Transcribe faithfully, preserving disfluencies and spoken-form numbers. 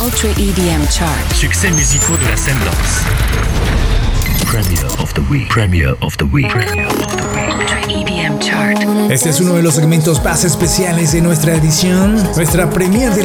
Ultra E D M Chart. Succès musicaux de la scène dance. Premier of the Week. Premier of the Week. Premier of the Week. Ultra E D M Chart. Este es uno de los segmentos más especiales de nuestra edición, nuestra premier de